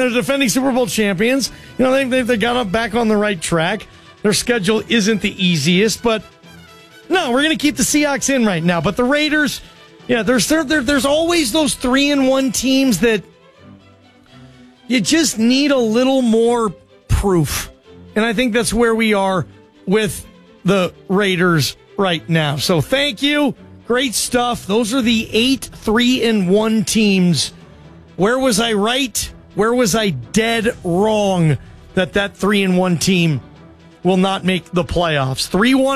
they're defending Super Bowl champions. They got up back on the right track. Their schedule isn't the easiest, but no, we're going to keep the Seahawks in right now. But the Raiders, there's always those 3-1 teams that you just need a little more proof. And I think that's where we are with the Raiders right now. So thank you. Great stuff. Those are the 8 3-1 teams. Where was I right? Where was I dead wrong that 3-1 team will not make the playoffs?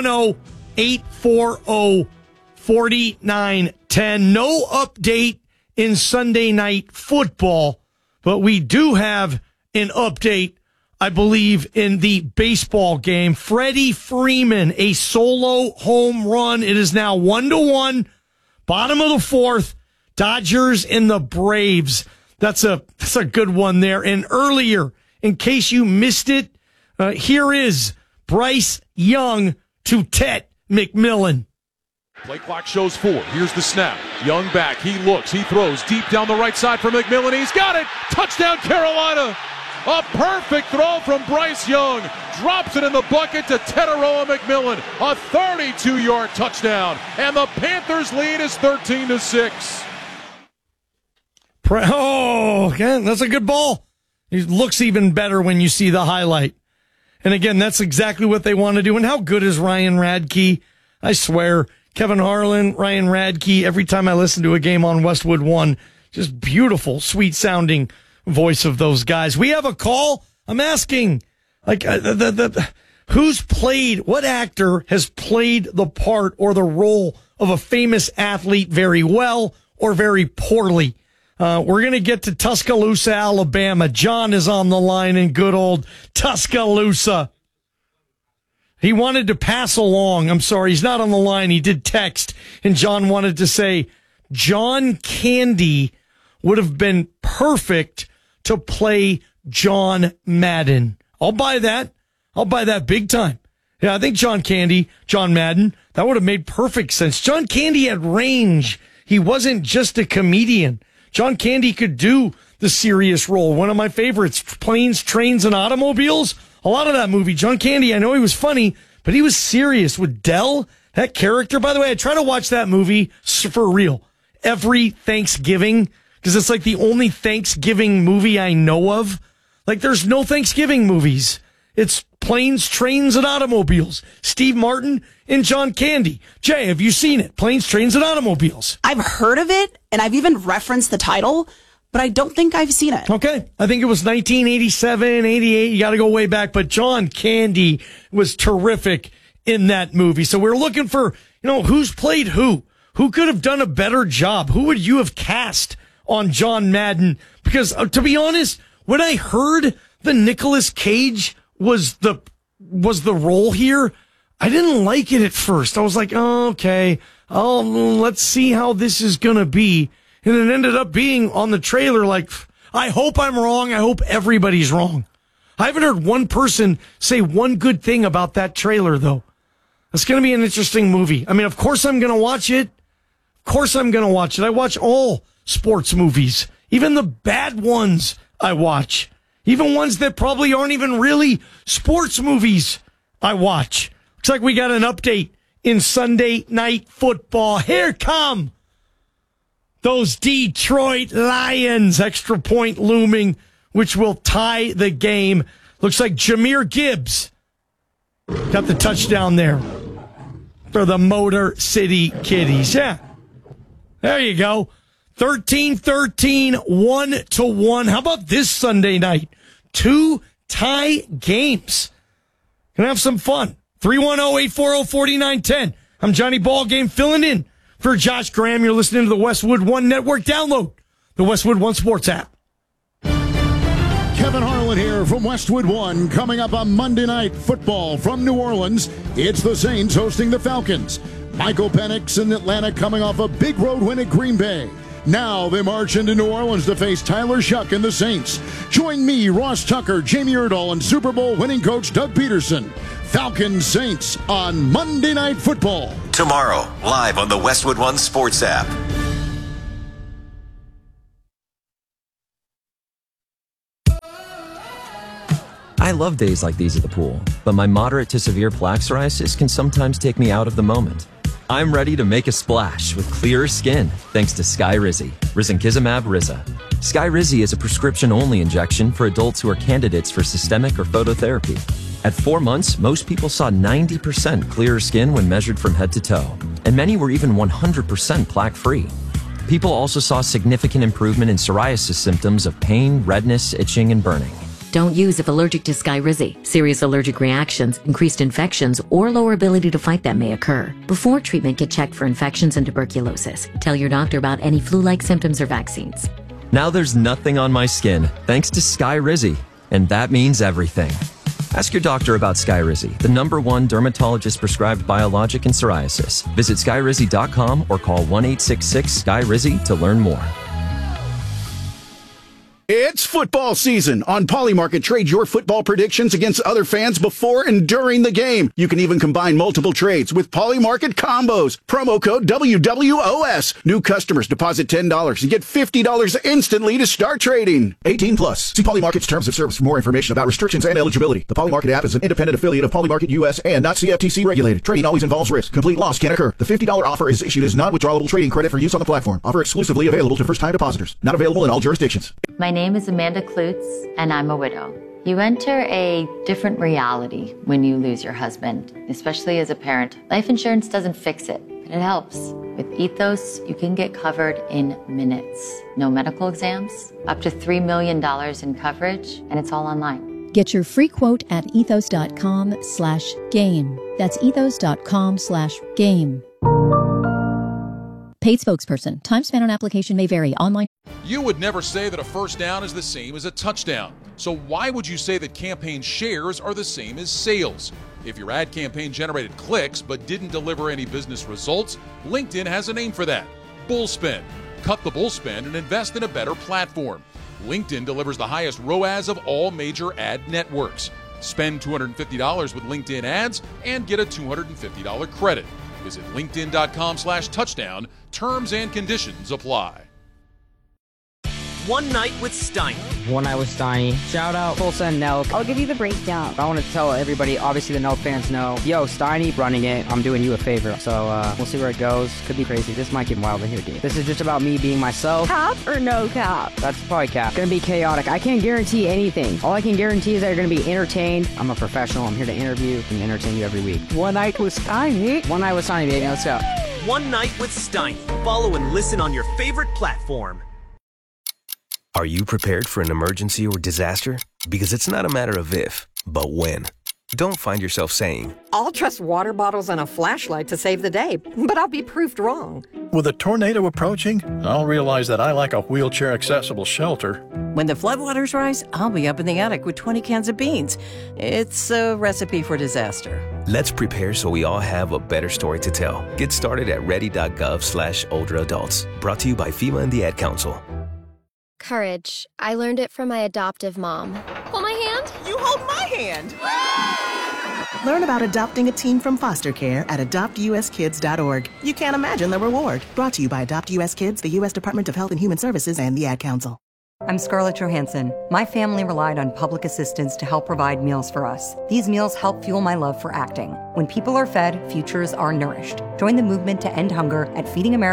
310-840-4910. No update in Sunday Night Football, but we do have an update, I believe, in the baseball game. Freddie Freeman, a solo home run. It is now 1-1, bottom of the fourth. Dodgers and the Braves. That's a good one there. And earlier, in case you missed it, here is Bryce Young to Tet McMillan. Play clock shows 4. Here's the snap. Young back. He looks. He throws deep down the right side for McMillan. He's got it. Touchdown, Carolina. A perfect throw from Bryce Young. Drops it in the bucket to Teteroa McMillan. A 32-yard touchdown. And the Panthers' lead is 13-6. Oh, again, that's a good ball. It looks even better when you see the highlight. And again, that's exactly what they want to do. And how good is Ryan Radke? I swear, Kevin Harlan, Ryan Radke, every time I listen to a game on Westwood One, just beautiful, sweet-sounding voice of those guys. We have a call. I'm asking, what actor has played the part or the role of a famous athlete very well or very poorly? We're going to get to Tuscaloosa, Alabama. John is on the line in good old Tuscaloosa. He wanted to pass along. I'm sorry, he's not on the line. He did text, and John wanted to say John Candy would have been perfect to play John Madden. I'll buy that. I'll buy that big time. Yeah, I think John Madden, that would have made perfect sense. John Candy had range. He wasn't just a comedian. John Candy could do the serious role. One of my favorites, Planes, Trains, and Automobiles. A lot of that movie. John Candy, I know he was funny, but he was serious with Dell, that character. By the way, I try to watch that movie for real every Thanksgiving because it's like the only Thanksgiving movie I know of. Like, there's no Thanksgiving movies. It's Planes, Trains, and Automobiles. Steve Martin and John Candy. Jay, have you seen it? Planes, Trains, and Automobiles. I've heard of it, and I've even referenced the title, but I don't think I've seen it. Okay. I think it was 1987, 88. You got to go way back. But John Candy was terrific in that movie. So we're looking for, who's played who? Who could have done a better job? Who would you have cast on John Madden? Because to be honest, when I heard the Nicolas Cage was the role here, I didn't like it at first. I was like, oh, okay. Oh, let's see how this is going to be. And it ended up being on the trailer like, I hope I'm wrong. I hope everybody's wrong. I haven't heard one person say one good thing about that trailer, though. It's going to be an interesting movie. I mean, of course I'm going to watch it. Of course I'm going to watch it. I watch all sports movies, even the bad ones I watch. Even ones that probably aren't even really sports movies I watch. Looks like we got an update in Sunday Night Football. Here come those Detroit Lions. Extra point looming, which will tie the game. Looks like Jahmyr Gibbs got the touchdown there for the Motor City Kitties. Yeah, there you go. 13-13, 1-1. How about this Sunday night? 2 tie games. Gonna have some fun. 310-840-4910. I'm Johnny Ballgame filling in for Josh Graham. You're listening to the Westwood One Network. Download the Westwood One Sports app. Kevin Harlan here from Westwood One. Coming up on Monday Night Football from New Orleans, it's the Saints hosting the Falcons. Michael Penix in Atlanta coming off a big road win at Green Bay. Now they march into New Orleans to face Tyler Shuck and the Saints. Join me, Ross Tucker, Jamie Erdahl, and Super Bowl winning coach Doug Peterson. Falcons Saints on Monday Night Football. Tomorrow, live on the Westwood One Sports app. I love days like these at the pool, but my moderate to severe plaque psoriasis can sometimes take me out of the moment. I'm ready to make a splash with clearer skin thanks to Skyrizi, risankizumab Riza. Skyrizi is a prescription-only injection for adults who are candidates for systemic or phototherapy. At 4 months, most people saw 90% clearer skin when measured from head to toe, and many were even 100% plaque-free. People also saw significant improvement in psoriasis symptoms of pain, redness, itching, and burning. Don't use if allergic to Skyrizi. Serious allergic reactions, increased infections, or lower ability to fight them may occur. Before treatment, get checked for infections and tuberculosis. Tell your doctor about any flu-like symptoms or vaccines. Now there's nothing on my skin thanks to Skyrizi, and that means everything. Ask your doctor about Skyrizi, the #1 dermatologist-prescribed biologic in psoriasis. Visit Skyrizi.com or call 1-866-SKYRIZI to learn more. It's football season. On Polymarket, trade your football predictions against other fans before and during the game. You can even combine multiple trades with Polymarket combos. Promo code WWOS. New customers deposit $10 and get $50 instantly to start trading. 18 plus. See Polymarket's terms of service for more information about restrictions and eligibility. The Polymarket app is an independent affiliate of Polymarket US and not CFTC regulated. Trading always involves risk. Complete loss can occur. The $50 offer is issued as non-withdrawable trading credit for use on the platform. Offer exclusively available to first-time depositors. Not available in all jurisdictions. My name is Amanda Klutz, and I'm a widow. You enter a different reality when you lose your husband, especially as a parent. Life insurance doesn't fix it, but it helps. With Ethos, you can get covered in minutes. No medical exams, up to $3 million in coverage, and it's all online. Get your free quote at ethos.com/game. That's ethos.com/game. Paid spokesperson. Time spent on application may vary. Online. You would never say that a first down is the same as a touchdown. So why would you say that campaign shares are the same as sales? If your ad campaign generated clicks but didn't deliver any business results, LinkedIn has a name for that. Bullspend. Cut the bullspend and invest in a better platform. LinkedIn delivers the highest ROAS of all major ad networks. Spend $250 with LinkedIn ads and get a $250 credit. Visit linkedin.com/touchdown. Terms and conditions apply. One Night with Steiny. One Night with Steiny. Shout out Tulsa and Nelk. I'll give you the breakdown. I want to tell everybody, obviously the Nelk fans know, yo, Steiny running it, I'm doing you a favor. So we'll see where it goes. Could be crazy. This might get wild in here, dude. This is just about me being myself. Cap or no cap? That's probably cap. Gonna be chaotic. I can't guarantee anything. All I can guarantee is that you're gonna be entertained. I'm a professional. I'm here to interview and entertain you every week. One Night with Steiny. One Night with Steiny, baby. Let's go. One Night with Steiny. Follow and listen on your favorite platform. Are you prepared for an emergency or disaster? Because it's not a matter of if, but when. Don't find yourself saying, I'll trust water bottles and a flashlight to save the day, but I'll be proved wrong. With a tornado approaching, I'll realize that I lack a wheelchair-accessible shelter. When the floodwaters rise, I'll be up in the attic with 20 cans of beans. It's a recipe for disaster. Let's prepare so we all have a better story to tell. Get started at ready.gov/older adults. Brought to you by FEMA and the Ad Council. Courage. I learned it from my adoptive mom. Hold my hand. You hold my hand. Learn about adopting a teen from foster care at adoptuskids.org. You can't imagine the reward. Brought to you by Adopt US Kids, the U.S. Department of Health and Human Services, and the Ad Council. I'm Scarlett Johansson. My family relied on public assistance to help provide meals for us. These meals help fuel my love for acting. When people are fed, futures are nourished. Join the movement to end hunger at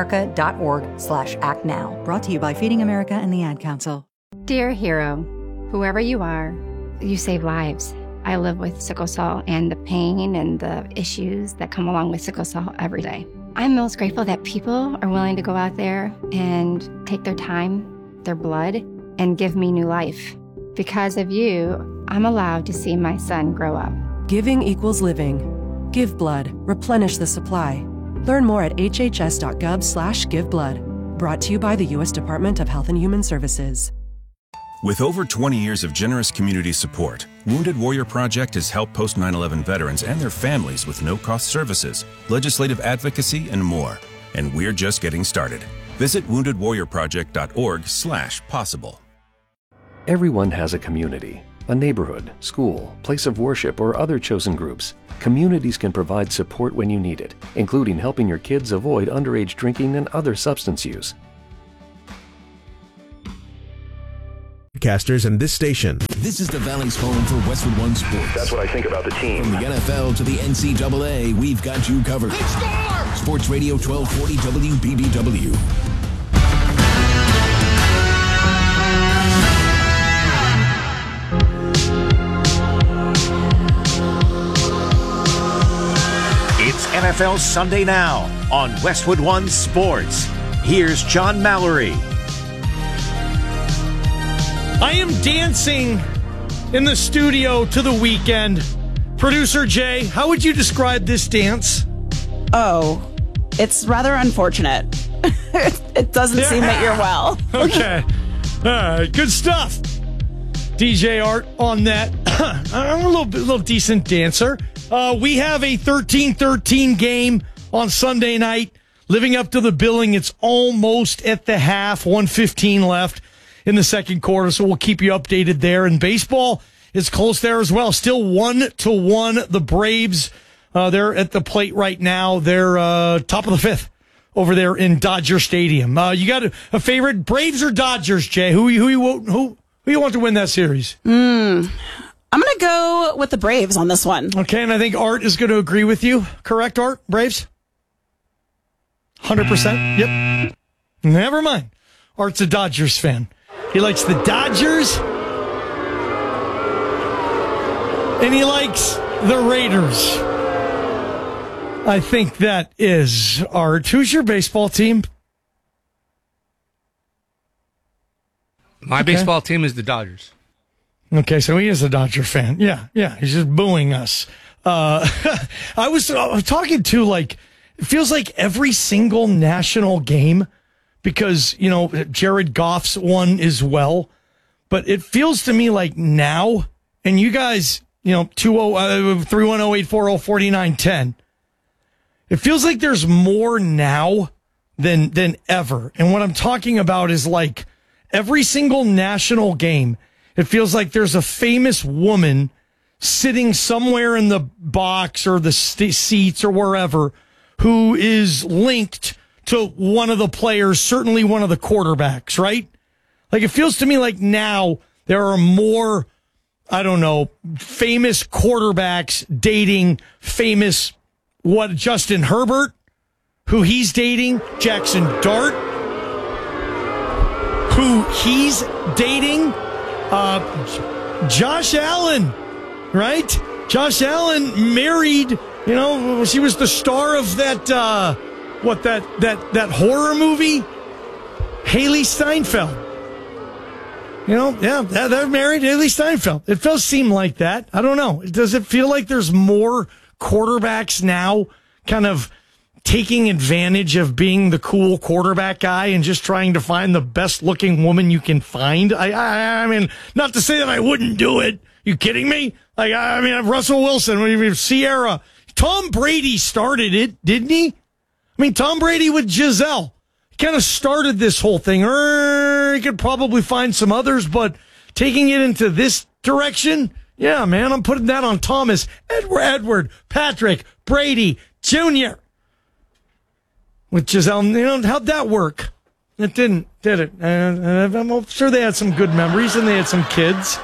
feedingamerica.org/actnow. Brought to you by Feeding America and the Ad Council. Dear hero, whoever you are, you save lives. I live with sickle cell and the pain and the issues that come along with sickle cell every day. I'm most grateful that people are willing to go out there and take their time, their blood, and give me new life. Because of you, I'm allowed to see my son grow up. Giving equals living. Give blood. Replenish the supply. Learn more at hhs.gov/giveblood. Brought to you by the U.S. Department of Health and Human Services. With over 20 years of generous community support, Wounded Warrior Project has helped post 9/11 veterans and their families with no-cost services, legislative advocacy, and more. And we're just getting started. Visit woundedwarriorproject.org/possible. Everyone has a community, a neighborhood, school, place of worship, or other chosen groups. Communities can provide support when you need it, including helping your kids avoid underage drinking and other substance use. broadcasters and this station. This is the Valley's home for Westwood One Sports. That's what I think about the team. From the NFL to the NCAA, we've got you covered. Sports Radio 1240 WBBW. It's NFL Sunday Now on Westwood One Sports. Here's John Mallory. I am dancing in the studio to The Weeknd. Producer Jay, how would you describe this dance? Oh, it's rather unfortunate. It doesn't seem that you're well. Okay. All right. Good stuff. DJ Art on that. I'm a little decent dancer. We have a 13-13 game on Sunday night. Living up to the billing, it's almost at the half, 1:15 left in the second quarter, so we'll keep you updated there. And baseball is close there as well. Still 1-1. The Braves, they're at the plate right now. They're top of the fifth over there in Dodger Stadium. You got a favorite, Braves or Dodgers, Jay? Who you want to win that series? I'm going to go with the Braves on this one. Okay, and I think Art is going to agree with you. Correct, Art? Braves? 100%? Yep. Never mind. Art's a Dodgers fan. He likes the Dodgers, and he likes the Raiders. I think that is Art. Who's your baseball team? My baseball team is the Dodgers. Okay, so he is a Dodger fan. Yeah, he's just booing us. I was talking to, like, it feels like every single national game, because, you know, Jared Goff's one as well, but it feels to me like now, and you guys, you know, 310-840-4910, it feels like there's more now than ever. And what I'm talking about is, like, every single national game, it feels like there's a famous woman sitting somewhere in the box or the seats or wherever who is linked to one of the players, certainly one of the quarterbacks, right? Like, it feels to me like now there are more, I don't know, famous quarterbacks dating famous, Justin Herbert, who he's dating, Jackson Dart, who he's dating, Josh Allen, right? Josh Allen married, you know, she was the star of that, that horror movie, Haley Steinfeld. You know, yeah, they're married, Haley Steinfeld. It does seem like that. I don't know. Does it feel like there's more quarterbacks now kind of taking advantage of being the cool quarterback guy and just trying to find the best looking woman you can find? I mean, not to say that I wouldn't do it. You kidding me? Like, I mean, Russell Wilson, Sierra, Tom Brady started it, didn't he? I mean, Tom Brady with Giselle kind of started this whole thing. He could probably find some others, but taking it into this direction, yeah, man, I'm putting that on Thomas, Edward, Patrick, Brady, Jr. With Giselle. You know, how'd that work? It didn't, did it? I'm sure they had some good memories and they had some kids.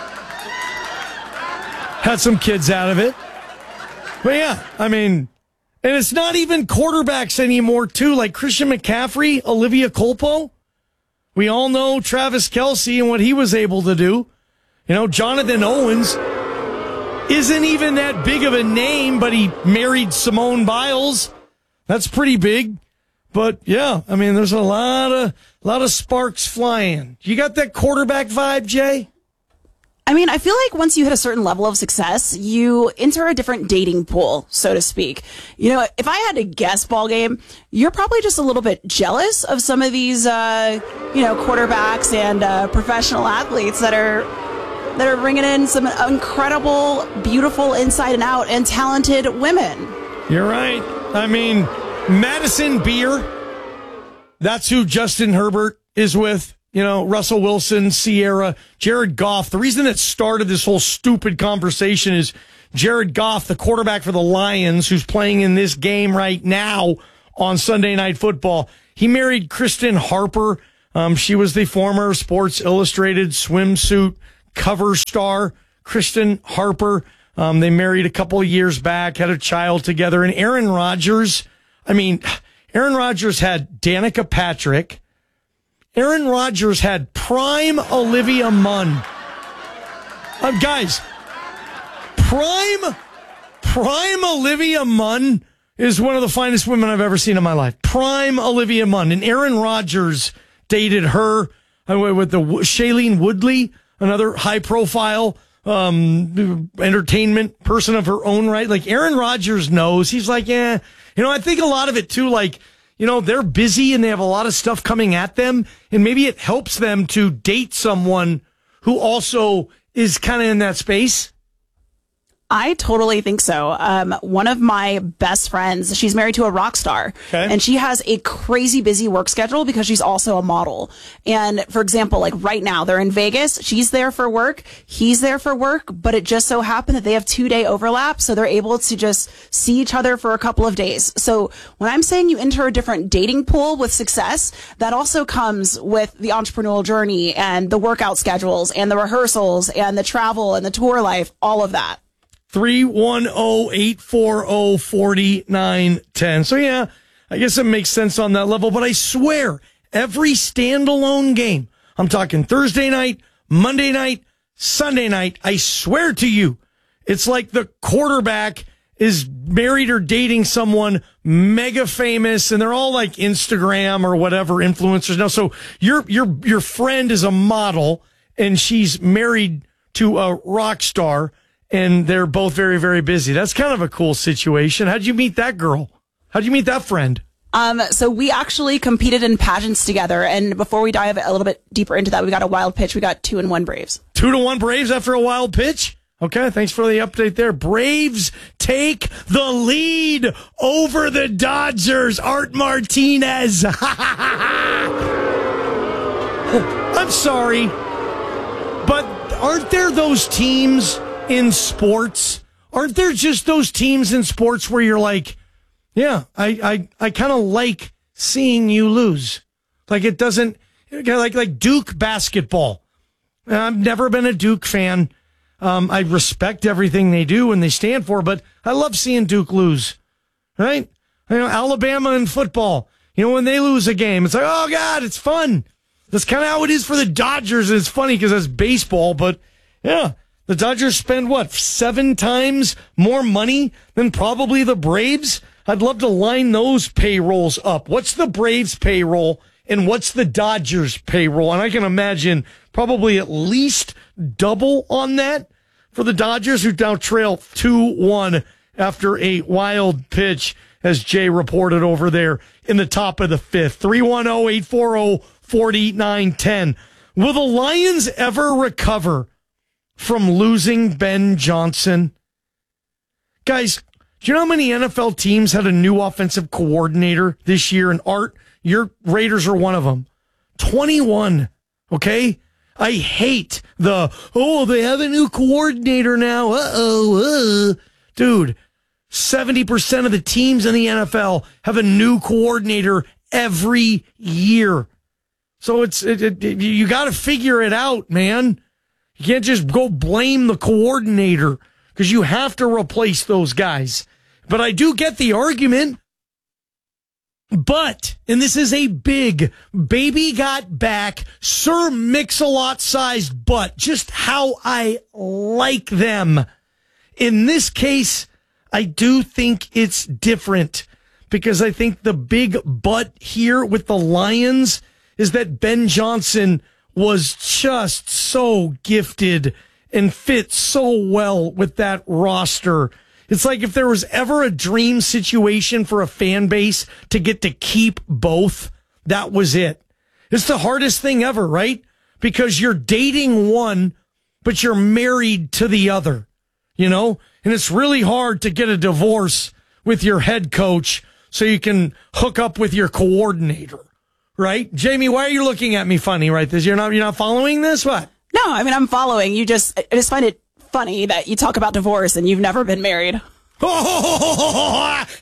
Had some kids out of it. But yeah, I mean, and it's not even quarterbacks anymore, too, like Christian McCaffrey, Olivia Culpo. We all know Travis Kelce and what he was able to do. You know, Jonathan Owens isn't even that big of a name, but he married Simone Biles. That's pretty big. But yeah, I mean, there's a lot of sparks flying. You got that quarterback vibe, Jay? I mean, I feel like once you hit a certain level of success, you enter a different dating pool, so to speak. You know, if I had to guess, ball game, you're probably just a little bit jealous of some of these, quarterbacks and professional athletes that are bringing in some incredible, beautiful, inside and out, and talented women. You're right. I mean, Madison Beer, that's who Justin Herbert is with. You know, Russell Wilson, Sierra, Jared Goff. The reason it started this whole stupid conversation is Jared Goff, the quarterback for the Lions, who's playing in this game right now on Sunday Night Football. He married Kristen Harper. She was the former Sports Illustrated swimsuit cover star, Kristen Harper. They married a couple of years back, had a child together. And Aaron Rodgers, Aaron Rodgers had Danica Patrick. Aaron Rodgers had prime Olivia Munn. Guys, prime Olivia Munn is one of the finest women I've ever seen in my life. Prime Olivia Munn. And Aaron Rodgers dated her with the Shailene Woodley, another high-profile entertainment person of her own right. Like, Aaron Rodgers knows. He's like, I think a lot of it, too, like, they're busy and they have a lot of stuff coming at them, and maybe it helps them to date someone who also is kind of in that space. I totally think so. One of my best friends, she's married to a rock star, and she has a crazy busy work schedule because she's also a model. And for example, like right now, they're in Vegas. She's there for work. He's there for work, but it just so happened that they have 2-day overlap. So they're able to just see each other for a couple of days. So when I'm saying you enter a different dating pool with success, that also comes with the entrepreneurial journey and the workout schedules and the rehearsals and the travel and the tour life, all of that. 310-840-4910. So yeah, I guess it makes sense on that level, but I swear every standalone game, I'm talking Thursday night, Monday night, Sunday night, I swear to you, it's like the quarterback is married or dating someone mega famous, and they're all like Instagram or whatever influencers now. So your friend is a model and she's married to a rock star, and they're both very, very busy. That's kind of a cool situation. How'd you meet that girl? How'd you meet that friend? So we actually competed in pageants together. And before we dive a little bit deeper into that, we got a wild pitch. We got 2-1 Braves. 2-1 Braves after a wild pitch? Okay, thanks for the update there. Braves take the lead over the Dodgers. Art Martinez. I'm sorry, but aren't there those teams in sports? Aren't there just those teams in sports where you're like, yeah, I kind of like seeing you lose. Like, it doesn't, like Duke basketball. I've never been a Duke fan. I respect everything they do and they stand for, but I love seeing Duke lose, right? Alabama in football, when they lose a game, it's like, oh God, it's fun. That's kind of how it is for the Dodgers. It's funny because that's baseball, but yeah. The Dodgers spend, 7 times more money than probably the Braves? I'd love to line those payrolls up. What's the Braves payroll and what's the Dodgers payroll? And I can imagine probably at least double on that for the Dodgers, who now trail 2-1 after a wild pitch, as Jay reported over there in the top of the 5th. 310-840-4910. Will the Lions ever recover from losing Ben Johnson? Guys, do you know how many NFL teams had a new offensive coordinator this year? And Art, your Raiders are one of them. 21, okay? I hate they have a new coordinator now. Dude, 70% of the teams in the NFL have a new coordinator every year. So you got to figure it out, man. You can't just go blame the coordinator because you have to replace those guys. But I do get the argument. But, and this is a big baby got back, Sir Mix-a-Lot sized butt, just how I like them. In this case, I do think it's different because I think the big but here with the Lions is that Ben Johnson was just so gifted and fit so well with that roster. It's like if there was ever a dream situation for a fan base to get to keep both, that was it. It's the hardest thing ever, right? Because you're dating one, but you're married to the other, And it's really hard to get a divorce with your head coach so you can hook up with your coordinator. Right? Jamie, why are you looking at me funny right this? You're not following this? What? No, I'm following. I just find it funny that you talk about divorce and you've never been married.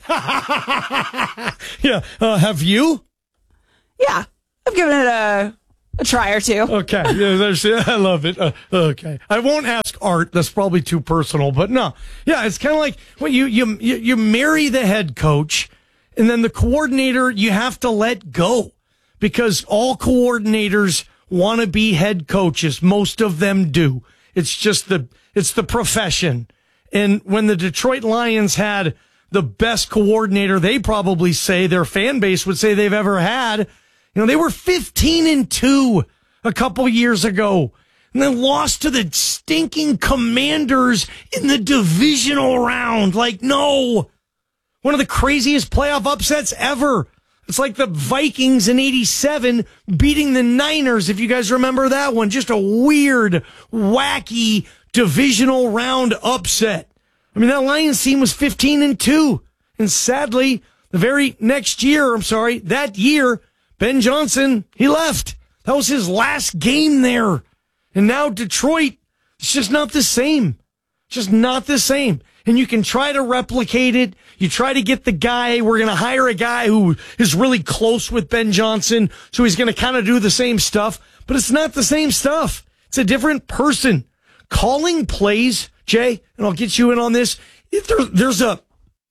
Yeah. Have you? Yeah. I've given it A try or two. Okay. Yeah, I love it. Okay. I won't ask Art. That's probably too personal, but no. Yeah, it's kind of like when you marry the head coach, and then the coordinator you have to let go because all coordinators want to be head coaches. Most of them do. It's just it's the profession. And when the Detroit Lions had the best coordinator, they probably say their fan base would say they've ever had. They were 15-2 a couple years ago and then lost to the stinking Commanders in the divisional round. No. One of the craziest playoff upsets ever. It's like the Vikings in 87 beating the Niners, if you guys remember that one. Just a weird, wacky divisional round upset. That Lions team was 15-2. And sadly, the very next year, that year, Ben Johnson, he left. That was his last game there. And now Detroit, it's just not the same. Just not the same. And you can try to replicate it. You try to get the guy. We're going to hire a guy who is really close with Ben Johnson, so he's going to kind of do the same stuff. But it's not the same stuff. It's a different person. Calling plays, Jay, and I'll get you in on this, there's a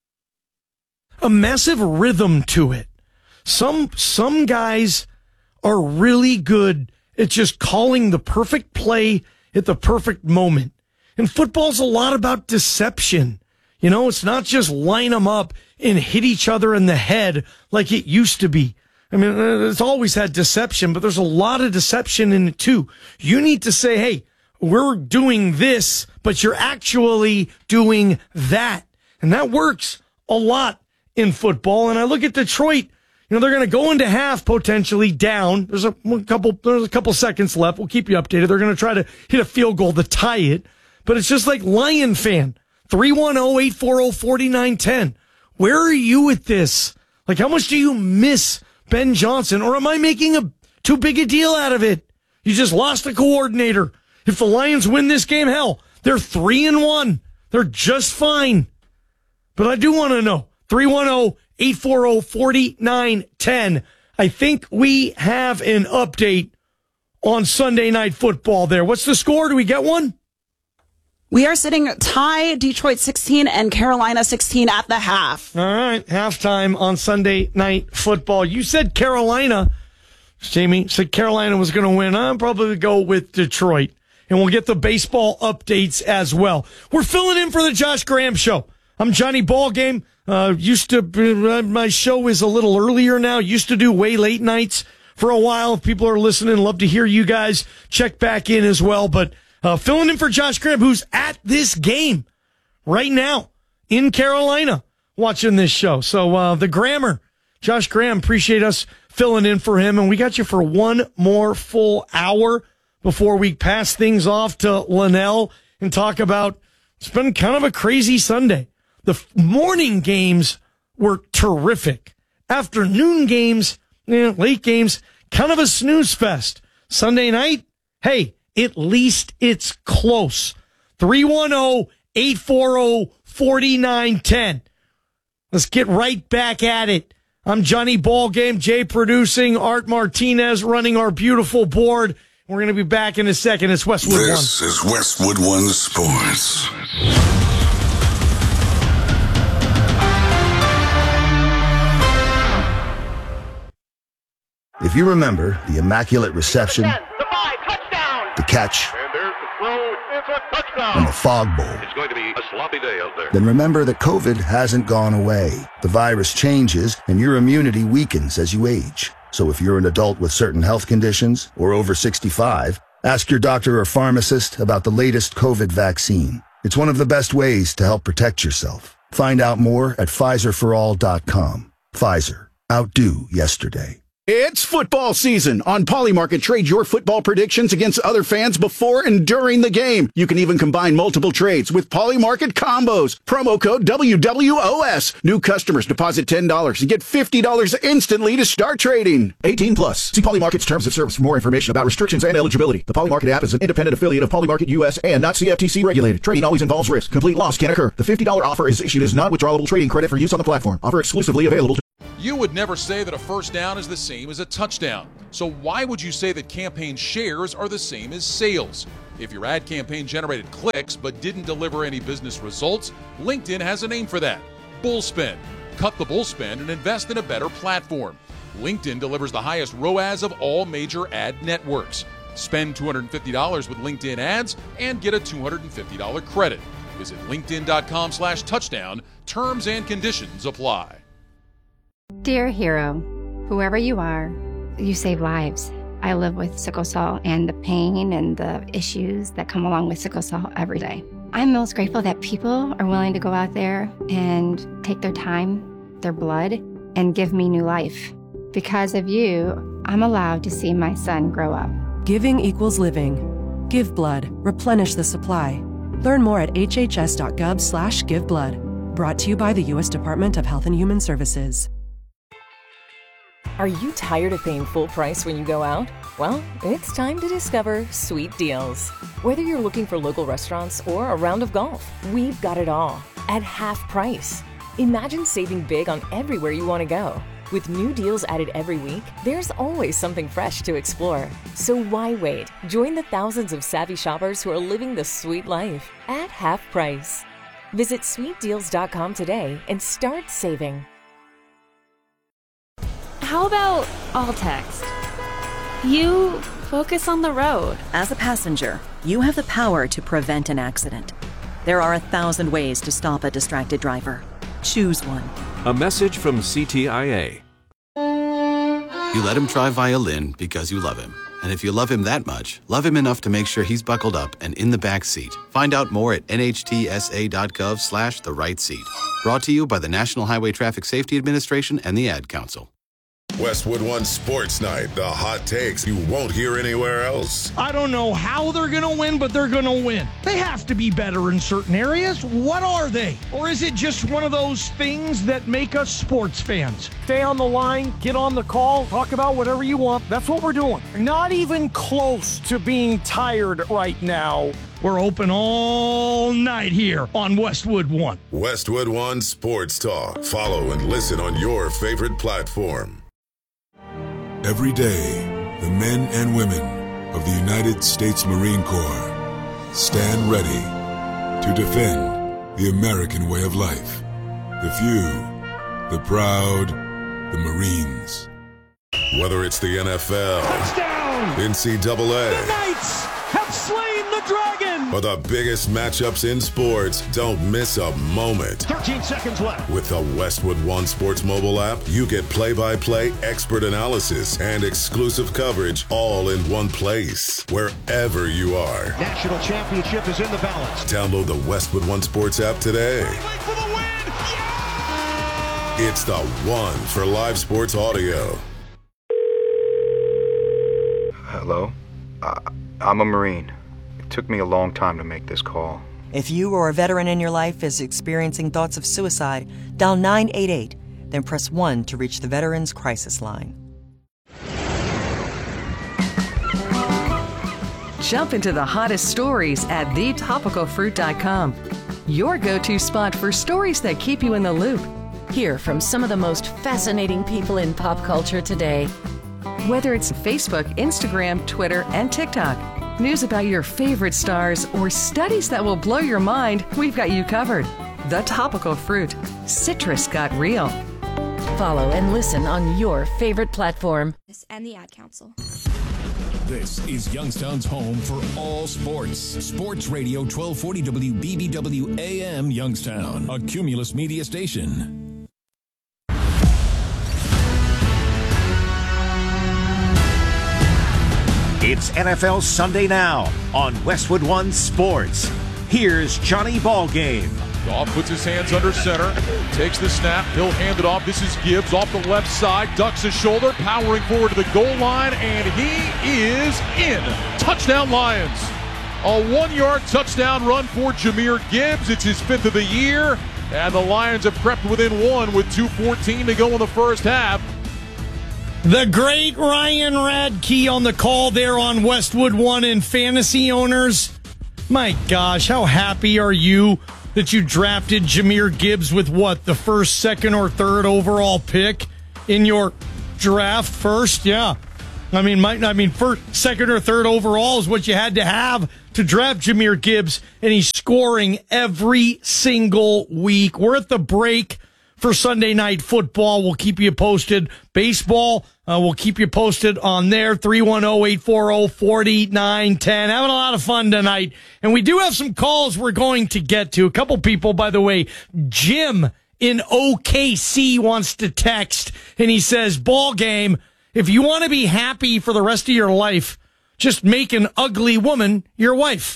massive rhythm to it. Some guys are really good at just calling the perfect play at the perfect moment. And football's a lot about deception. It's not just line them up and hit each other in the head like it used to be. It's always had deception, but there's a lot of deception in it too. You need to say, hey, we're doing this, but you're actually doing that. And that works a lot in football. And I look at Detroit, they're going to go into half potentially down. There's a couple seconds left. We'll keep you updated. They're going to try to hit a field goal to tie it. But it's just like Lion fan, 310-840-4910. Where are you with this? How much do you miss Ben Johnson? Or am I making too big a deal out of it? You just lost a coordinator. If the Lions win this game, hell, they're 3-1. They're just fine. But I do want to know. 310-840-4910. I think we have an update on Sunday Night Football there. What's the score? Do we get one? We are sitting tie Detroit 16 and Carolina 16 at the half. All right, halftime on Sunday Night Football. You said Carolina. Jamie said Carolina was going to win. I'll probably go with Detroit. And we'll get the baseball updates as well. We're filling in for the Josh Graham Show. I'm Johnny Ballgame. My show is a little earlier now. Used to do way late nights for a while. If people are listening, love to hear you guys check back in as well. But filling in for Josh Graham, who's at this game right now in Carolina watching this show. So the Grammer, Josh Graham, appreciate us filling in for him. And we got you for one more full hour before we pass things off to Linnell and talk about, it's been kind of a crazy Sunday. The morning games were terrific. Afternoon games, late games, kind of a snooze fest. Sunday night, hey, at least it's close. 310-840-4910. Let's get right back at it. I'm Johnny Ballgame, Jay producing, Art Martinez running our beautiful board. We're going to be back in a second. It's Westwood One. This is Westwood One Sports. If you remember the immaculate reception, the catch, and the fog bowl, it's going to be a sloppy day out there. Then remember that COVID hasn't gone away. The virus changes and your immunity weakens as you age. So if you're an adult with certain health conditions or over 65, ask your doctor or pharmacist about the latest COVID vaccine. It's one of the best ways to help protect yourself. Find out more at PfizerForAll.com. Pfizer. Outdo yesterday. It's football season. On Polymarket, trade your football predictions against other fans before and during the game. You can even combine multiple trades with Polymarket combos. Promo code WWOS. New customers deposit $10 and get $50 instantly to start trading. 18 plus. See Polymarket's terms of service for more information about restrictions and eligibility. The Polymarket app is an independent affiliate of Polymarket US and not CFTC regulated. Trading always involves risk. Complete loss can occur. The $50 offer is issued as non-withdrawable trading credit for use on the platform. Offer exclusively available to You would never say that a first down is the same as a touchdown. So why would you say that campaign shares are the same as sales? If your ad campaign generated clicks but didn't deliver any business results, LinkedIn has a name for that: bullspend. Cut the bullspend and invest in a better platform. LinkedIn delivers the highest ROAS of all major ad networks. Spend $250 with LinkedIn ads and get a $250 credit. Visit linkedin.com/touchdown. Terms and conditions apply. Dear hero, whoever you are, you save lives. I live with sickle cell and the pain and the issues that come along with sickle cell every day. I'm most grateful that people are willing to go out there and take their time, their blood, and give me new life. Because of you, I'm allowed to see my son grow up. Giving equals living. Give blood. Replenish the supply. Learn more at hhs.gov/giveblood. Brought to you by the U.S. Department of Health and Human Services. Are you tired of paying full price when you go out? Well, it's time to discover Sweet Deals. Whether you're looking for local restaurants or a round of golf, we've got it all at half price. Imagine saving big on everywhere you want to go. With new deals added every week, there's always something fresh to explore. So why wait? Join the thousands of savvy shoppers who are living the sweet life at half price. Visit sweetdeals.com today and start saving. How about all text? You focus on the road. As a passenger, you have the power to prevent an accident. There are 1,000 ways to stop a distracted driver. Choose one. A message from CTIA. You let him try violin because you love him. And if you love him that much, love him enough to make sure he's buckled up and in the back seat. Find out more at nhtsa.gov/the-right-seat. Brought to you by the National Highway Traffic Safety Administration and the Ad Council. Westwood One Sports Night, the hot takes you won't hear anywhere else. I don't know how they're going to win, but they're going to win. They have to be better in certain areas. What are they? Or is it just one of those things that make us sports fans? Stay on the line, get on the call, talk about whatever you want. That's what we're doing. Not even close to being tired right now. We're open all night here on Westwood One. Westwood One Sports Talk. Follow and listen on your favorite platform. Every day, the men and women of the United States Marine Corps stand ready to defend the American way of life. The few, the proud, the Marines. Whether it's the NFL, touchdown, NCAA, the Knights have slain the dragon, or the biggest matchups in sports, don't miss a moment. 13 seconds left. With the Westwood One Sports mobile app, you get play-by-play expert analysis and exclusive coverage all in one place, wherever you are. National championship is in the balance. Download the Westwood One Sports app today. For the win! Yeah! It's the one for live sports audio. Hello? I'm a Marine. It took me a long time to make this call. If you or a veteran in your life is experiencing thoughts of suicide, dial 988, then press 1 to reach the Veterans Crisis Line. Jump into the hottest stories at thetopicalfruit.com. Your go-to spot for stories that keep you in the loop. Hear from some of the most fascinating people in pop culture today. Whether it's Facebook, Instagram, Twitter, and TikTok, news about your favorite stars, or studies that will blow your mind, we've got you covered. The Topical Fruit. Citrus got real. Follow and listen on your favorite platform. And the Ad Council. This is Youngstown's home for all sports. Sports Radio 1240 WBBW AM Youngstown, a Cumulus media station. It's NFL Sunday Now on Westwood One Sports. Here's Johnny Ballgame. Goff puts his hands under center, takes the snap, he'll hand it off. This is Gibbs off the left side, ducks his shoulder, powering forward to the goal line, and he is in. Touchdown Lions. A 1-yard touchdown run for Jahmyr Gibbs. It's his 5th of the year, and the Lions have crept within 1 with 2:14 to go in the first half. The great Ryan Radke on the call there on Westwood One, and fantasy owners. My gosh, how happy are you that you drafted Jahmyr Gibbs with what, the first, second, or third overall pick? in your draft first? Yeah. I mean, first, second, or third overall is what you had to have to draft Jahmyr Gibbs, and he's scoring every single week. We're at the break for Sunday Night Football. We'll keep you posted. Baseball, we'll keep you posted on there. 310-840-4910. Having a lot of fun tonight. And we do have some calls we're going to get to. A couple people, by the way. Jim in OKC wants to text, and he says, ball game, if you want to be happy for the rest of your life, just make an ugly woman your wife.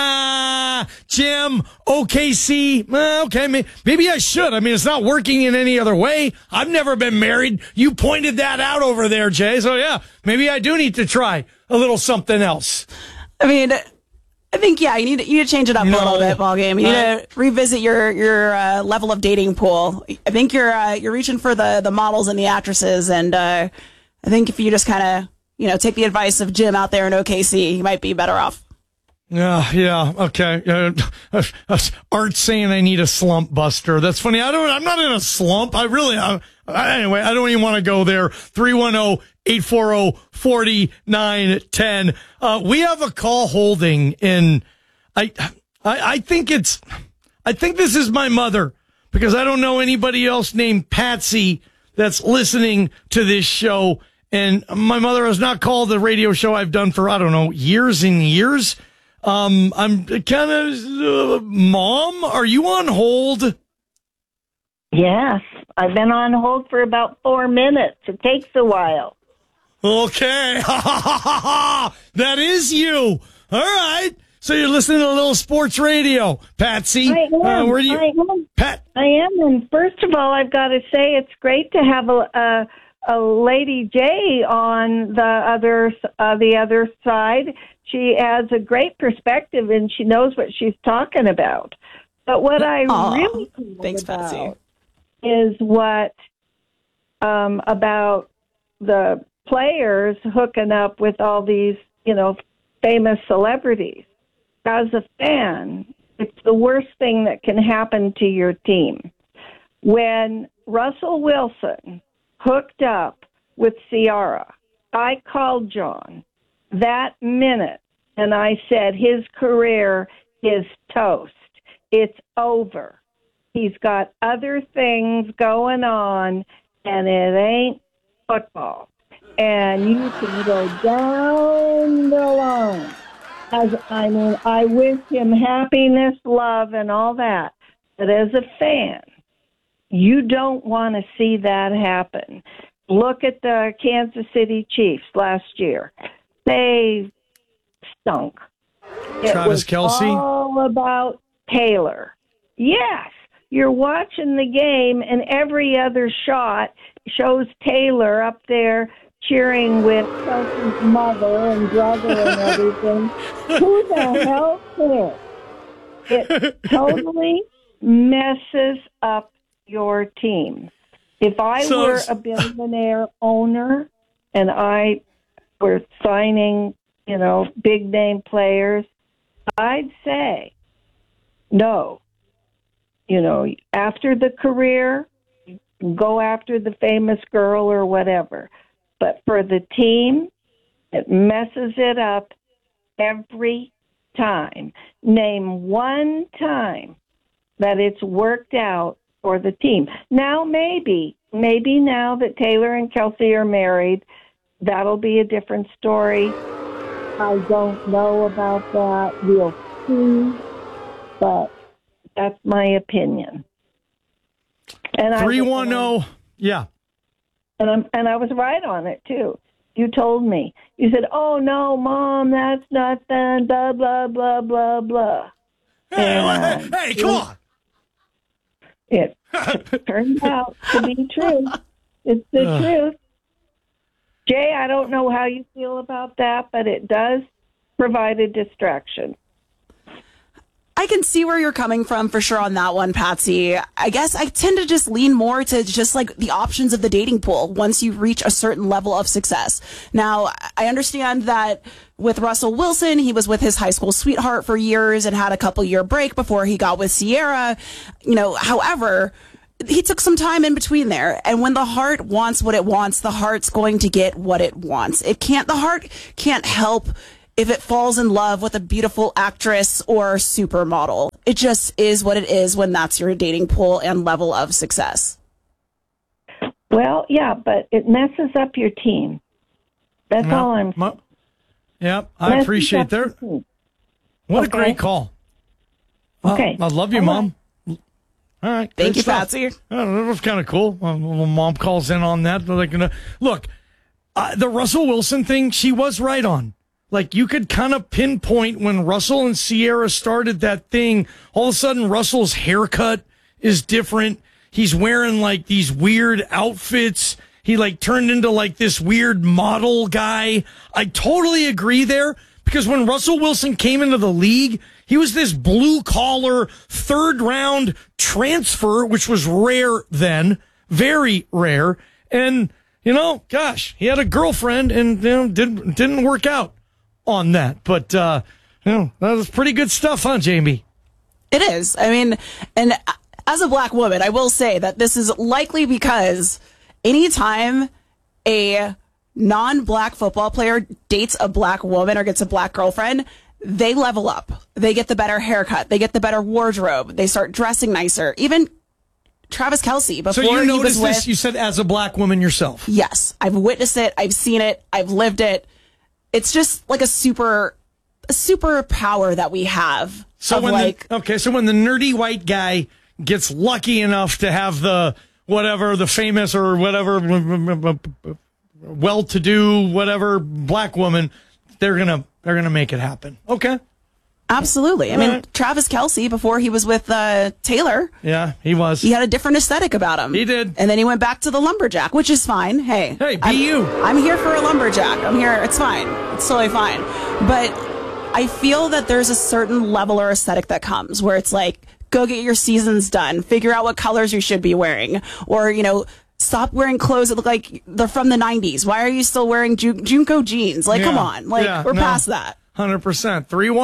Jim, OKC, okay, maybe I should. I mean, it's not working in any other way. I've never been married. You pointed that out over there, Jay. So, yeah, maybe I do need to try a little something else. I mean, I think, yeah, you need to change it up a little bit, ball game. You need to revisit your level of dating pool. I think you're reaching for the models and the actresses, and I think if you just kind of, take the advice of Jim out there in OKC, you might be better off. Yeah, okay. Art's saying I need a slump buster. That's funny. I'm not in a slump. Anyway, I don't even want to go there. 310-840-4910. We have a call holding, and I think this is my mother, because I don't know anybody else named Patsy that's listening to this show. And my mother has not called the radio show I've done for, years and years. I'm kind of, Mom, are you on hold? Yes, I've been on hold for about 4 minutes. It takes a while. Okay. That is you. All right. So you're listening to a little sports radio, Patsy. I am. Where do you, I am. And first of all, I've got to say it's great to have a Lady J on the other side. She has a great perspective, and she knows what she's talking about. But what I really think about is what about the players hooking up with all these, famous celebrities. As a fan, it's the worst thing that can happen to your team. When Russell Wilson hooked up with Ciara, I called John that minute, and I said his career is toast. It's over. He's got other things going on, and it ain't football. And you can go down the line. I wish him happiness, love, and all that. But as a fan, you don't want to see that happen. Look at the Kansas City Chiefs last year. They stunk. Travis Kelce? It was all about Taylor. Yes, you're watching the game, and every other shot shows Taylor up there cheering with Kelsey's mother and brother and everything. Who the hell cares? It totally messes up your team. If I were a billionaire owner and I were signing, big name players, I'd say, no. After the career, go after the famous girl or whatever. But for the team, it messes it up every time. Name one time that it's worked out for the team. Now, maybe now that Taylor and Kelce are married, that'll be a different story. I don't know about that. We'll see. But that's my opinion. And 310, yeah. And I was right on it, too. You told me. You said, oh, no, Mom, that's not done, blah, blah, blah, blah, blah. Hey, come on. It turned out to be true. It's the truth. Jay, I don't know how you feel about that, but it does provide a distraction. I can see where you're coming from for sure on that one, Patsy. I guess I tend to just lean more to just like the options of the dating pool once you reach a certain level of success. Now, I understand that with Russell Wilson, he was with his high school sweetheart for years and had a couple-year break before he got with Ciara. However, he took some time in between there. And when the heart wants what it wants, the heart's going to get what it wants. The heart can't help if it falls in love with a beautiful actress or supermodel. It just is what it is when that's your dating pool and level of success. Well, yeah, but it messes up your team. That's all I'm saying. Yeah, I appreciate that. What a great call. Okay. I love you, Mom. All right. Thank you, Patsy. That was kind of cool. When Mom calls in on that. Look, the Russell Wilson thing, she was right on. Like, you could kind of pinpoint when Russell and Sierra started that thing. All of a sudden, Russell's haircut is different. He's wearing, like, these weird outfits. He, like, turned into, like, this weird model guy. I totally agree there, because when Russell Wilson came into the league, he was this blue-collar, third-round transfer, which was rare then, very rare. And, gosh, he had a girlfriend and didn't work out on that. But, that was pretty good stuff, huh, Jamie? It is. I mean, and as a black woman, I will say that this is likely because anytime a non-black football player dates a black woman or gets a black girlfriend, they level up. They get the better haircut. They get the better wardrobe. They start dressing nicer. Even Travis Kelce, before so you he was with... you said as a black woman yourself. Yes. I've witnessed it. I've seen it. I've lived it. It's just like a super power that we have. So when the nerdy white guy gets lucky enough to have the famous or whatever well-to-do whatever black woman, they're gonna make it happen. Okay. Absolutely. I mean, Travis Kelce, before he was with Taylor. Yeah, he was. He had a different aesthetic about him. He did. And then he went back to the lumberjack, which is fine. Hey, I'm here for a lumberjack. I'm here. It's fine. It's totally fine. But I feel that there's a certain level or aesthetic that comes where it's like, go get your seasons done. Figure out what colors you should be wearing. Or, stop wearing clothes that look like they're from the 90s. Why are you still wearing Junko jeans? Like, come on. Like, we're past that. 100%.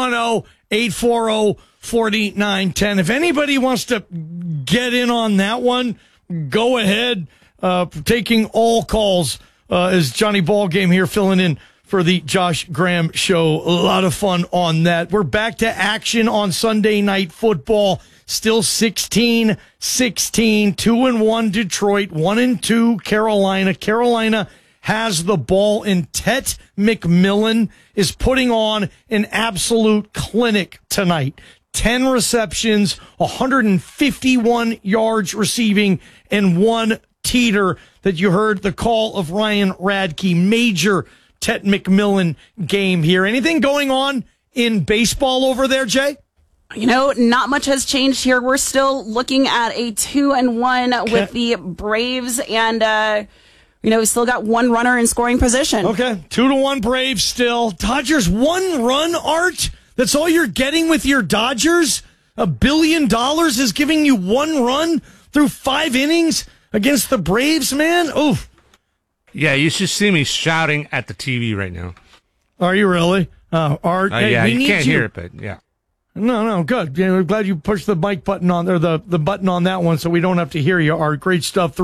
310-840-4910. If anybody wants to get in on that one, go ahead. Taking all calls is Johnny Ballgame here filling in for the Josh Graham Show. A lot of fun on that. We're back to action on Sunday Night Football. Still 16-16, 2-1 Detroit, 1-2 Carolina. Carolina has the ball, and Tet McMillan is putting on an absolute clinic tonight. 10 receptions, 151 yards receiving, and 1 teeter that you heard the call of Ryan Radke. Major Tet McMillan game here. Anything going on in baseball over there, Jay? Not much has changed here. We're still looking at a 2-1 with the Braves, and we still got 1 runner in scoring position. Okay, 2-1 Braves still. Dodgers 1 run, Art? That's all you're getting with your Dodgers? $1 billion is giving you 1 run through 5 innings against the Braves, man? Oof. Yeah, you should see me shouting at the TV right now. Are you really? Art, hey, yeah, we you need can't hear it, but yeah. No, good. Yeah, we're glad you pushed the mic button on there, the button on that one, so we don't have to hear you. Art, great stuff.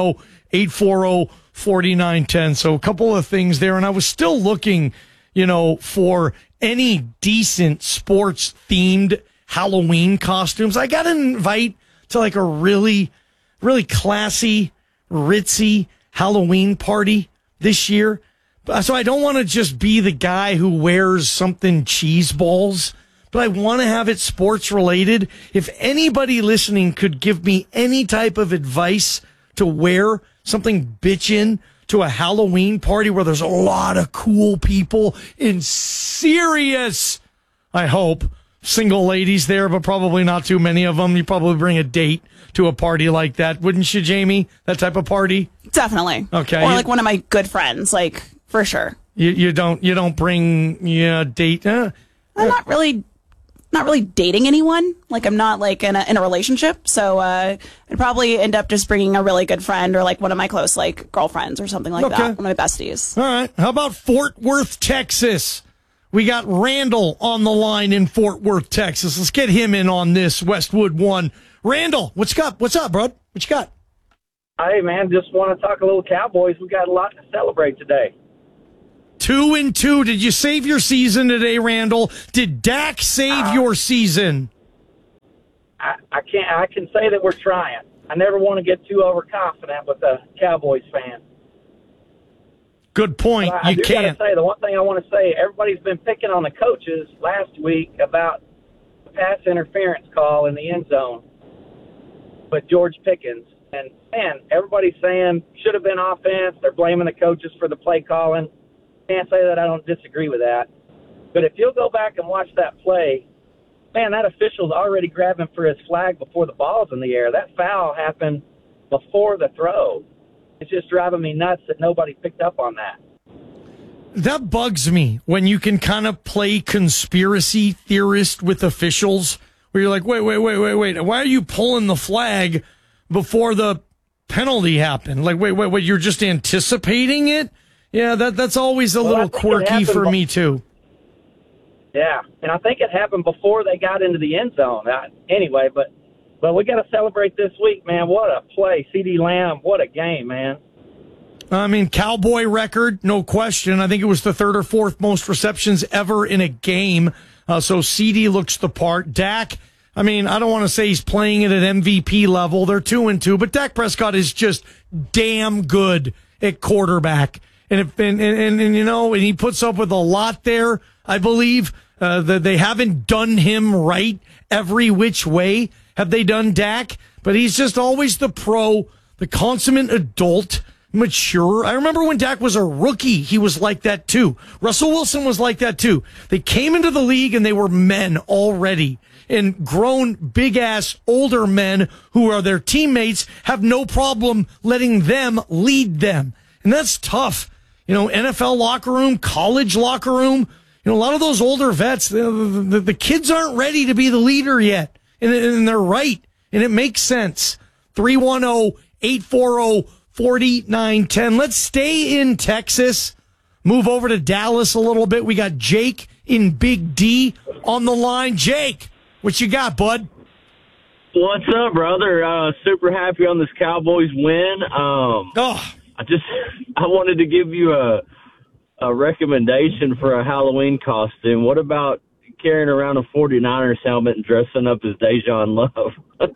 310-840-4910. So a couple of things there, and I was still looking, for any decent sports themed Halloween costumes. I got an invite to like a really, really classy, ritzy Halloween party this year. So I don't want to just be the guy who wears something cheese balls, but I want to have it sports related. If anybody listening could give me any type of advice to wear something bitchin' to a Halloween party where there's a lot of cool people in serious, I hope, single ladies there, but probably not too many of them. You probably bring a date to a party like that, wouldn't you, Jamie? That type of party? Definitely. Okay. Or like one of my good friends, like for sure. You don't bring date. I'm not really dating anyone. Like I'm not like in a relationship. So I'd probably end up just bringing a really good friend or like one of my close like girlfriends or something like that. One of my besties. All right. How about Fort Worth, Texas? We got Randall on the line in Fort Worth, Texas. Let's get him in on this Westwood One. Randall, what's up, bro? What What you got? Hey, man, just want to talk a little Cowboys. We got a lot to celebrate today. 2-2. Did you save your season today, Randall? Did Dak save your season? I can say that we're trying. I never want to get too overconfident with a Cowboys fan. Good point. I do can't. Gotta say, the one thing I want to say, everybody's been picking on the coaches last week about the pass interference call in the end zone with George Pickens. And, man, everybody's saying should have been offense. They're blaming the coaches for the play calling. Can't say that I don't disagree with that. But if you'll go back and watch that play, man, that official's already grabbing for his flag before the ball's in the air. That foul happened before the throw. It's just driving me nuts that nobody picked up on that. That bugs me when you can kind of play conspiracy theorist with officials where you're like, wait. Why are you pulling the flag before the penalty happened? Like, wait, you're just anticipating it? Yeah, that's always a little quirky for me, too. Yeah, and I think it happened before they got into the end zone. Anyway, but we got to celebrate this week, man. What a play. CeeDee Lamb, what a game, man. I mean, Cowboy record, no question. I think it was the third or fourth most receptions ever in a game. So CeeDee looks the part. Dak, I mean, I don't want to say he's playing it at MVP level. They're 2-2, but Dak Prescott is just damn good at quarterback. And you know, and he puts up with a lot there, I believe. That they haven't done him right every which way. Have they done Dak? But he's just always the pro, the consummate adult, mature. I remember when Dak was a rookie, he was like that too. Russell Wilson was like that too. They came into the league and they were men already. And grown, big-ass, older men who are their teammates have no problem letting them lead them. And that's tough. You know, NFL locker room, college locker room, you know, a lot of those older vets, the kids aren't ready to be the leader yet. And they're right. And it makes sense. 310-840-4910. Let's stay in Texas. Move over to Dallas a little bit. We got Jake in Big D on the line. Jake, what you got, bud? What's up, brother? Super happy on this Cowboys win. I wanted to give you a recommendation for a Halloween costume. What about carrying around a 49ers helmet and dressing up as Dejan Love?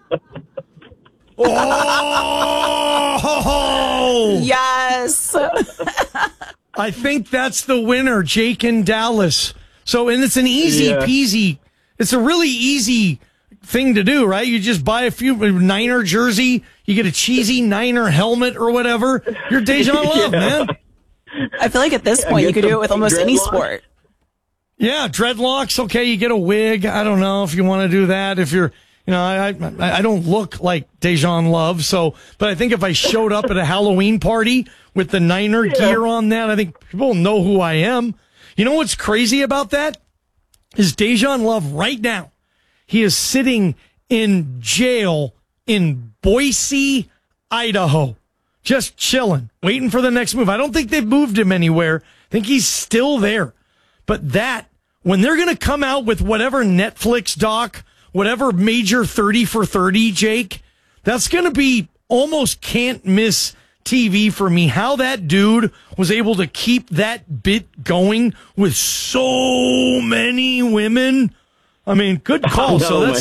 Oh! Yes. I think that's the winner, Jake in Dallas. So, and it's an easy peasy. It's a really easy thing to do, right? You just buy a Niner jersey, you get a cheesy Niner helmet or whatever. You're Dejan Love, man. I feel like at this point you could do it with almost any sport. Yeah, dreadlocks. Okay, you get a wig. I don't know if you want to do that. If you're, you know, I don't look like Dejan Love, so, but I think if I showed up at a Halloween party with the Niner gear on that, I think people know who I am. You know what's crazy about that? Is Dejan Love right now, he is sitting in jail in Boise, Idaho, just chilling, waiting for the next move. I don't think they've moved him anywhere. I think he's still there. But that, when they're going to come out with whatever Netflix doc, whatever major 30 for 30, Jake, that's going to be almost can't miss TV for me. How that dude was able to keep that bit going with so many women. I mean, good call.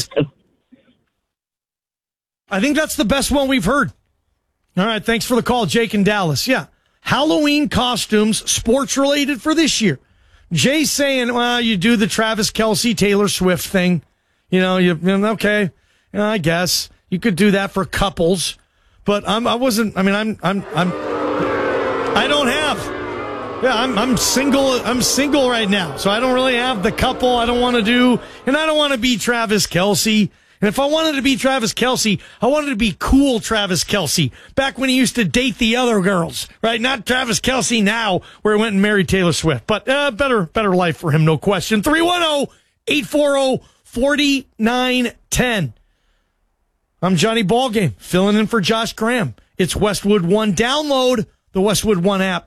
I think that's the best one we've heard. All right. Thanks for the call, Jake in Dallas. Yeah. Halloween costumes, sports related for this year. Jay's saying, well, you do the Travis Kelce, Taylor Swift thing. You know, okay. You know, I guess you could do that for couples, but I'm single. I'm single right now. So I don't really have the couple I don't want to do. And I don't want to be Travis Kelce. And if I wanted to be Travis Kelce, I wanted to be cool Travis Kelce back when he used to date the other girls, right? Not Travis Kelce now where he went and married Taylor Swift, but better life for him. No question. 310-840-4910. I'm Johnny Ballgame filling in for Josh Graham. It's Westwood One. Download the Westwood One app.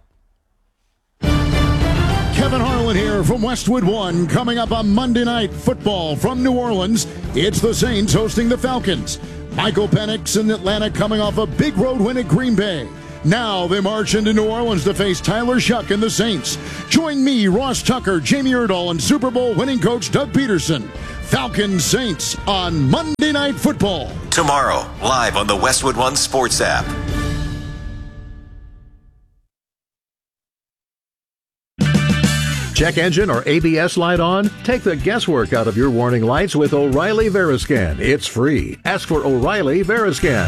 Kevin Harlan here from Westwood One. Coming up on Monday Night Football from New Orleans, it's the Saints hosting the Falcons. Michael Penix in Atlanta coming off a big road win at Green Bay. Now they march into New Orleans to face Tyler Shuck and the Saints. Join me, Ross Tucker, Jamie Erdahl, and Super Bowl winning coach Doug Peterson. Falcons Saints on Monday Night Football. Tomorrow, live on the Westwood One Sports app. Check engine or ABS light on? Take the guesswork out of your warning lights with O'Reilly Veriscan. It's free. Ask for O'Reilly Veriscan.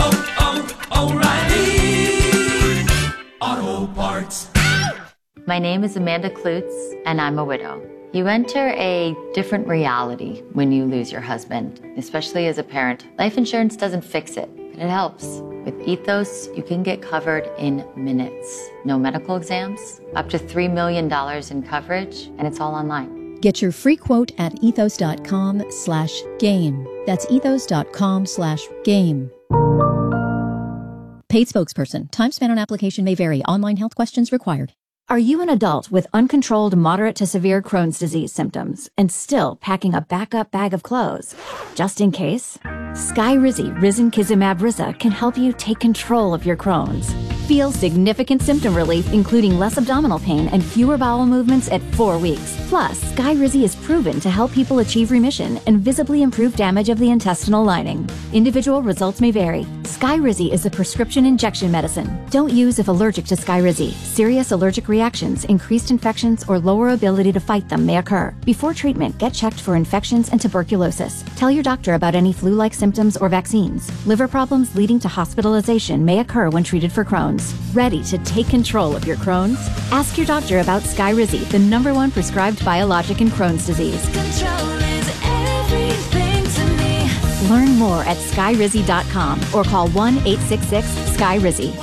O'Reilly Auto Parts. My name is Amanda Klutz, and I'm a widow. You enter a different reality when you lose your husband, especially as a parent. Life insurance doesn't fix it, but it helps. With Ethos, you can get covered in minutes. No medical exams, up to $3 million in coverage, and it's all online. Get your free quote at ethos.com/game. That's ethos.com/game. Paid spokesperson. Time spent on application may vary. Online health questions required. Are you an adult with uncontrolled moderate to severe Crohn's disease symptoms and still packing a backup bag of clothes? Just in case? Skyrizi Risankizumab Riza can help you take control of your Crohn's. Feel significant symptom relief, including less abdominal pain and fewer bowel movements at 4 weeks. Plus, Skyrizi is proven to help people achieve remission and visibly improve damage of the intestinal lining. Individual results may vary. Skyrizi is a prescription injection medicine. Don't use if allergic to Skyrizi. Serious allergic reactions, increased infections, or lower ability to fight them may occur. Before treatment, get checked for infections and tuberculosis. Tell your doctor about any flu-like symptoms or vaccines. Liver problems leading to hospitalization may occur when treated for Crohn's. Ready to take control of your Crohn's? Ask your doctor about Skyrizi, the #1 prescribed biologic in Crohn's disease. Control is everything to me. Learn more at skyrizi.com or call 1-866-SKYRIZI.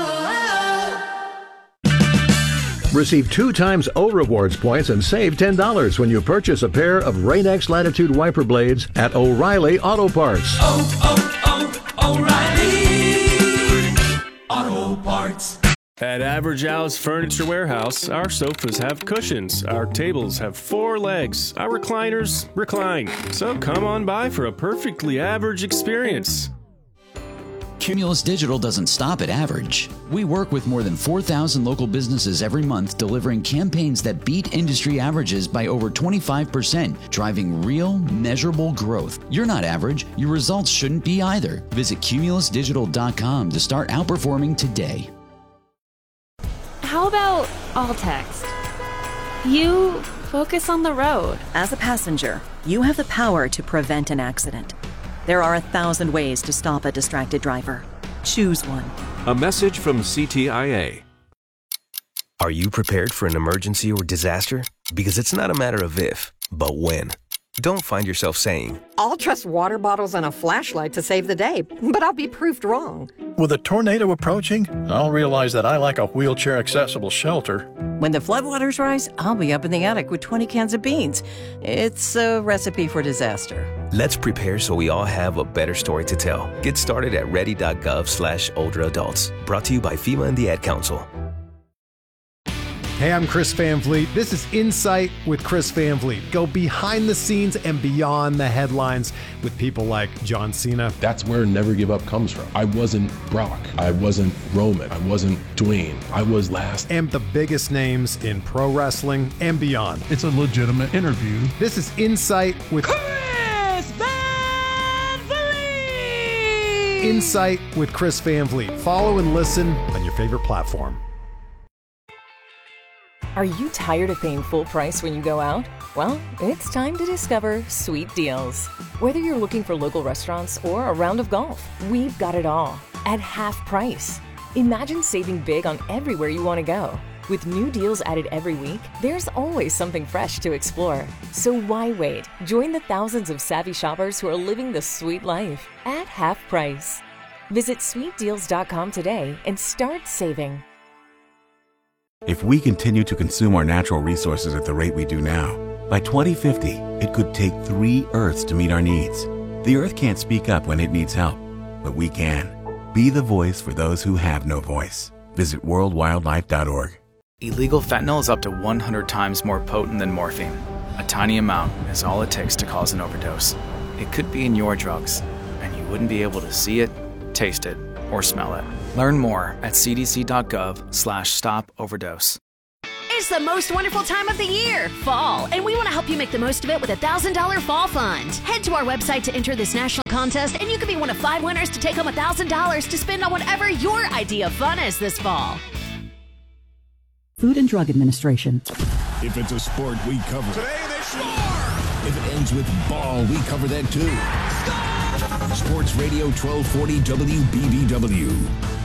Receive 2 times O Rewards points and save $10 when you purchase a pair of Rain-X Latitude wiper blades at O'Reilly Auto Parts. O'Reilly Auto Parts. At Average House Furniture Warehouse, our sofas have cushions, our tables have 4 legs, our recliners recline. So come on by for a perfectly average experience. Cumulus Digital doesn't stop at average. We work with more than 4,000 local businesses every month, delivering campaigns that beat industry averages by over 25%, driving real, measurable growth. You're not average. Your results shouldn't be either. Visit cumulusdigital.com to start outperforming today. How about all text? You focus on the road. As a passenger, you have the power to prevent an accident. There are 1,000 ways to stop a distracted driver. Choose one. A message from CTIA. Are you prepared for an emergency or disaster? Because it's not a matter of if, but when. Don't find yourself saying, I'll trust water bottles and a flashlight to save the day, but I'll be proved wrong. With a tornado approaching, I'll realize that I like a wheelchair-accessible shelter. When the floodwaters rise, I'll be up in the attic with 20 cans of beans. It's a recipe for disaster. Let's prepare so we all have a better story to tell. Get started at ready.gov/older adults. Brought to you by FEMA and the Ad Council. Hey, I'm Chris Van Vliet. This is Insight with Chris Van Vliet. Go behind the scenes and beyond the headlines with people like John Cena. That's where Never Give Up comes from. I wasn't Brock. I wasn't Roman. I wasn't Dwayne. I was last. And the biggest names in pro wrestling and beyond. It's a legitimate interview. This is Insight with Chris Van Vliet! Insight with Chris Van Vliet. Follow and listen on your favorite platform. Are you tired of paying full price when you go out? Well, it's time to discover Sweet Deals. Whether you're looking for local restaurants or a round of golf, we've got it all at half price. Imagine saving big on everywhere you want to go. With new deals added every week, there's always something fresh to explore. So why wait? Join the thousands of savvy shoppers who are living the sweet life at half price. Visit sweetdeals.com today and start saving. If we continue to consume our natural resources at the rate we do now, by 2050, it could take 3 Earths to meet our needs. The Earth can't speak up when it needs help, but we can. Be the voice for those who have no voice. Visit worldwildlife.org. Illegal fentanyl is up to 100 times more potent than morphine. A tiny amount is all it takes to cause an overdose. It could be in your drugs, and you wouldn't be able to see it, taste it, or smell it. Learn more at cdc.gov/stop-overdose. It's the most wonderful time of the year, fall, and we want to help you make the most of it with a $1,000 fall fund. Head to our website to enter this national contest, and you could be one of 5 winners to take home $1,000 to spend on whatever your idea of fun is this fall. Food and Drug Administration. If it's a sport, we cover it. Today they score! If it ends with ball, we cover that too. Score! Sports Radio 1240 WBBW.